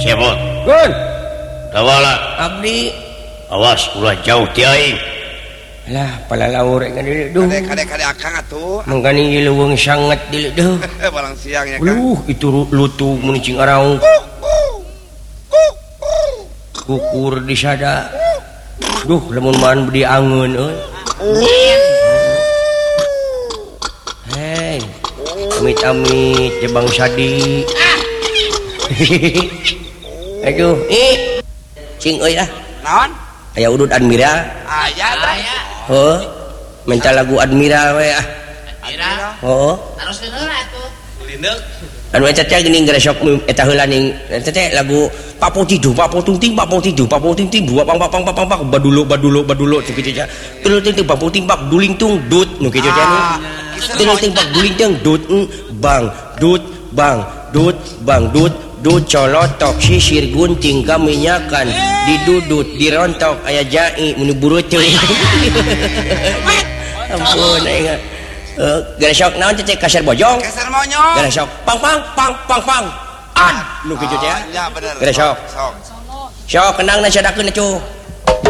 Siapa? Gun, Tawala. abdi. Awas ulah jauh ti aing. Lah, palalaur kan dili duh. Kade akang atuh. Mangkani leuweung sangat dili duh. Balang siang ya kan. Itu lutu mun cing araung. Kukur di sada. Duh, lamun man bedi angeun euy. Hei. Amit-amit jebang sadi. Aduh, cing euy lah. Naon? Aya udud Admira. Aya da. Heuh. Minta lagu Admira we ah. Admira. Heuh. Teruskeun heula atuh. Lindeg. Anu eta teh geuning gresok eta heula ning eta teh lagu papotidu dua pang badulo teh kitu teh. Teu teh papoting pak duling tung dut nu kitu teh. Teu teh pak duling tung dut bang dut colotok sisir gunting kaminyakan didudut dirontok aya jai mun burut teh. Ampun aing. Gresok naon teh kasar bojong? Kasar monyong. Gresok pang an nu kitu teh. Ya bener. Gresok. Sok. Sok kenang na sadakeun cu.